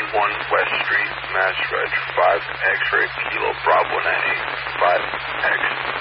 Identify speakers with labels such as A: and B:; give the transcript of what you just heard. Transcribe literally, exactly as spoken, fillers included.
A: one West Street, Mass. Reg. five X-ray Kilo Bravo nine eight five X.